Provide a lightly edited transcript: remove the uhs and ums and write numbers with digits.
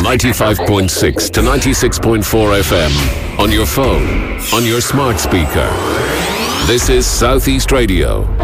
95.6 to 96.4 FM. On your phone, on your smart speaker. This is Southeast Radio.